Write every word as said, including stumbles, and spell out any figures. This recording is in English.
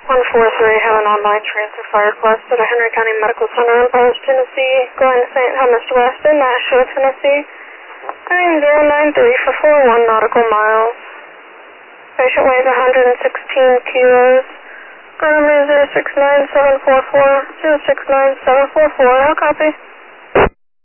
one four three, have an online transfer fire request at Henry County Medical Center in Paris, Tennessee, going to Saint Thomas West in Nashville, Tennessee. Nine zero nine three for four one nautical miles. Patient weighs one hundred sixteen kilos. Ground number is zero six nine seven four four, zero six nine seven four four. I'll copy.